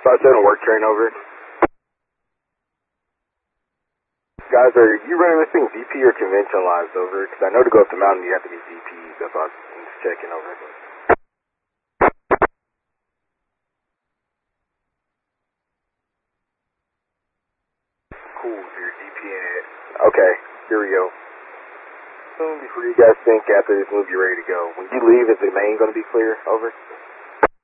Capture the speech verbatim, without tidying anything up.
five seven work train over. Guys, are you running this thing V P or conventionalized over? Because I know to go up the mountain you have to be V P. That's why I'm just checking over. Cool, so you're DPing it. Okay, here we go. Before you guys think after this move you're ready to go. When you leave, is the main going to be clear? Over.